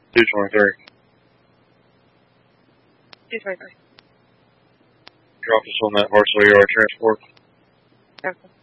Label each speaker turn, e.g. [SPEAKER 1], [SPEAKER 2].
[SPEAKER 1] 223.
[SPEAKER 2] 223.
[SPEAKER 1] Drop us on that Varsity Yard transport.
[SPEAKER 2] Okay.